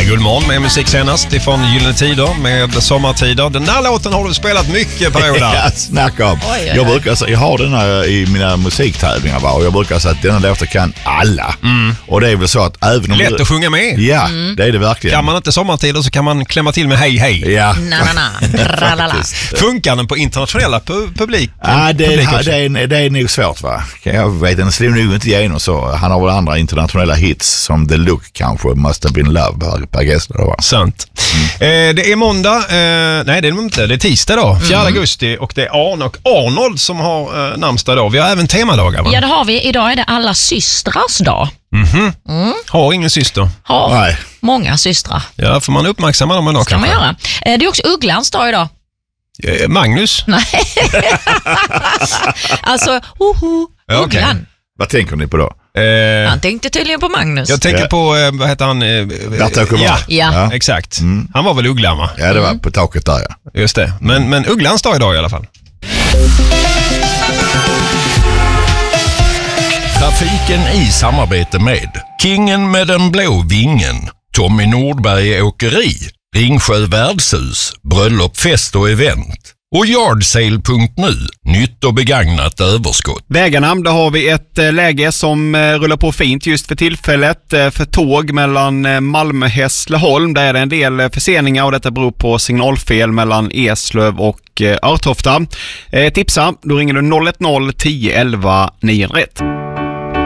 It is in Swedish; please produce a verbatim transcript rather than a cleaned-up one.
Gullmorgon med musik senast ifrån Gyllene Tider med Sommartider. Den där låten har du spelat mycket på Oda. Ja, snacka om. Oj, oj, oj. Jag, brukar, jag har den här i mina musiktävlingar va? Och jag brukar säga att denna låten kan alla. Mm. Och det är väl så att även om... Lätt att sjunga med. Ja, mm. det är det verkligen. Kan man inte Sommartider så kan man klämma till med hej hej. Ja. Na, na, na. Funkar den på internationella pu- publik? Ja, det, publik det, är, det är nog svårt va. Jag vet, den slår nog inte igenom så. Han har väl andra internationella hits som The Look kanske, Must Have Been Love, Per Gessle då va. Sant. Mm. Eh, det är måndag, eh, nej det är inte, det är tisdag då, fjärde mm. augusti och det är Arne och Arnold som har eh, namnsdag då. Vi har även temadagar va? Ja det har vi, idag är det alla systrars dag. Mm-hmm. Mm. Har ingen syster? Har nej. Många systrar. Ja, får man uppmärksamma dem idag ska kanske? Man göra. Eh, det är också Ugglans dag idag. Eh, Magnus? Nej. alltså, hoho, ja, okay. Ugglan. Vad tänker ni på då? Eh, han tänkte tydligen på Magnus. Jag tänker ja. på, eh, vad heter han? Eh, ja, ja. ja, exakt. Mm. Han var väl ugglan va? Ja, det var mm. på taket där ja. Just det, men, men Ugglans dag idag i alla fall. Trafiken i samarbete med Kingen med den blå vingen, Tommy Nordberg Åkeri, Ringsjö Värdshus, Bröllop, fest och event och Yardsale punkt nu, nytt och begagnat överskott. Vägarna, då har vi ett läge som rullar på fint just för tillfället för tåg mellan Malmö och Hässleholm. Där är det en del förseningar och detta beror på signalfel mellan Eslöv och Örtofta. Tipsa, då ringer du noll ett noll tio elva niohundraett.